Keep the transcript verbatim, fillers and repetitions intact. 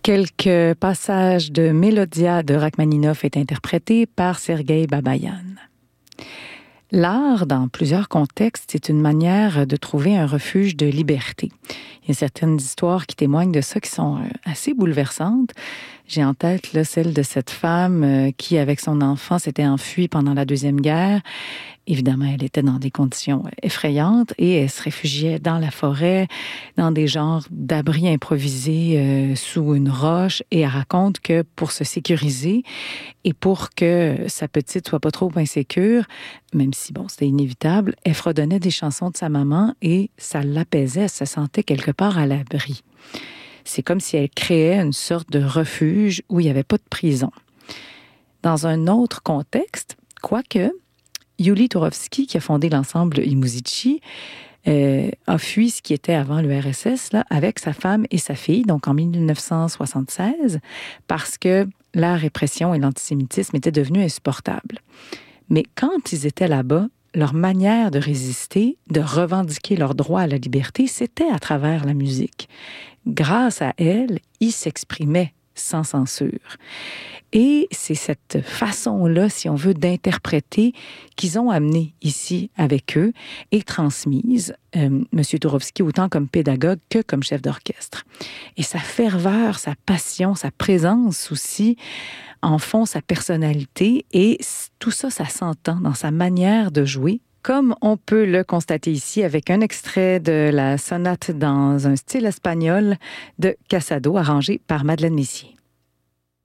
Quelques passages de Mélodia de Rachmaninov est interprété par Sergueï Babayan. L'art, dans plusieurs contextes, c'est une manière de trouver un refuge de liberté. Il y a certaines histoires qui témoignent de ça qui sont assez bouleversantes. J'ai en tête là, celle de cette femme qui, avec son enfant, s'était enfuie pendant la Deuxième Guerre. Évidemment, elle était dans des conditions effrayantes et elle se réfugiait dans la forêt, dans des genres d'abris improvisés euh, sous une roche. Et elle raconte que pour se sécuriser et pour que sa petite soit pas trop insécure, même si, bon, c'était inévitable, elle fredonnait des chansons de sa maman et ça l'apaisait, elle se sentait quelque part à l'abri. C'est comme si elle créait une sorte de refuge où il n'y avait pas de prison. Dans un autre contexte, quoique, Yuli Turovsky, qui a fondé l'ensemble I Muzici, euh, a fui ce qui était avant l'U R S S là, avec sa femme et sa fille, donc en dix-neuf cent soixante-seize, parce que la répression et l'antisémitisme étaient devenus insupportables. Mais quand ils étaient là-bas, leur manière de résister, de revendiquer leur droit à la liberté, c'était à travers la musique. Grâce à elle, ils s'exprimaient sans censure. Et c'est cette façon-là, si on veut, d'interpréter qu'ils ont amené ici avec eux et transmise euh, M. Turovsky autant comme pédagogue que comme chef d'orchestre. Et sa ferveur, sa passion, sa présence aussi en font sa personnalité et tout ça, ça s'entend dans sa manière de jouer, comme on peut le constater ici avec un extrait de la sonate dans un style espagnol de Casado, arrangé par Madeleine Messier.